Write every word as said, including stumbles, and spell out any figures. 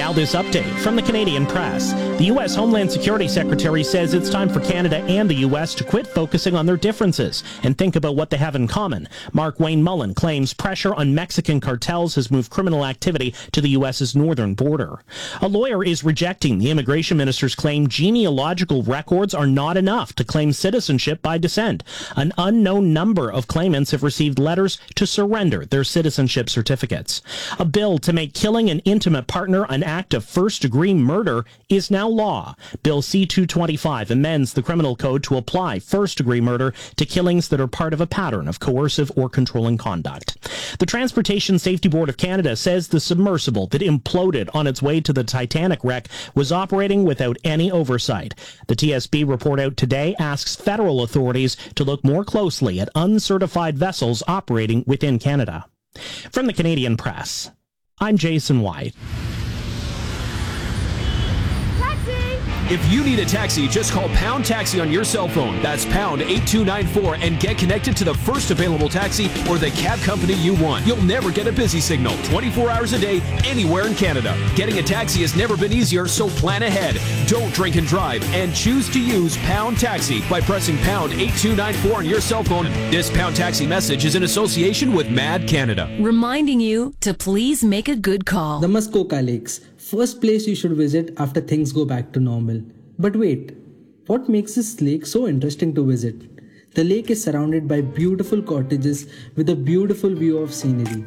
Now this update from the Canadian Press. The U S Homeland Security Secretary says it's time for Canada and the U S to quit focusing on their differences and think about what they have in common. Mark Wayne Mullen claims pressure on Mexican cartels has moved criminal activity to the U S's northern border. A lawyer is rejecting the immigration minister's claim genealogical records are not enough to claim citizenship by descent. An unknown number of claimants have received letters to surrender their citizenship certificates. A bill to make killing an intimate partner an act of first-degree murder is now law. Bill C two twenty-five amends the criminal code to apply first-degree murder to killings that are part of a pattern of coercive or controlling conduct. The Transportation Safety Board of Canada says the submersible that imploded on its way to the Titanic wreck was operating without any oversight. The T S B report out today asks federal authorities to look more closely at uncertified vessels operating within Canada. From the Canadian Press, I'm Jason White. If you need a taxi, just call Pound Taxi on your cell phone. That's pound eight two nine four and get connected to the first available taxi or the cab company you want. You'll never get a busy signal. twenty-four hours a day, anywhere in Canada. Getting a taxi has never been easier, so plan ahead. Don't drink and drive and choose to use Pound Taxi by pressing pound eight two nine four on your cell phone. This Pound Taxi message is in association with Mad Canada. Reminding you to please make a good call. The Muskoka Lakes. First place you should visit after things go back to normal. But wait, what makes this lake so interesting to visit? The lake is surrounded by beautiful cottages with a beautiful view of scenery.